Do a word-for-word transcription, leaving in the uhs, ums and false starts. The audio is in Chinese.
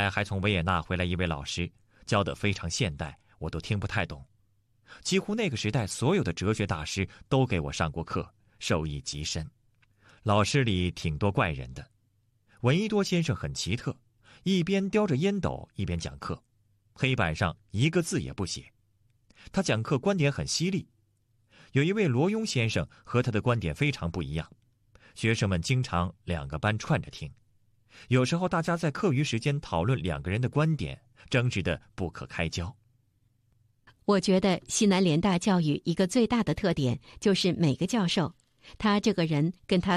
来还从维也纳回来一位老师，教得非常现代，我都听不太懂。几乎那个时代所有的哲学大师都给我上过课，受益极深。老师里挺多怪人的。闻一多先生很奇特，一边叼着烟斗一边讲课，黑板上一个字也不写。他讲课观点很犀利。有一位罗庸先生和他的观点非常不一样，学生们经常两个班串着听。有时候大家在课余时间讨论两个人的观点，争执得不可开交。 我觉得西南联大教育一个最大的特点就是每个教授，他这个人跟他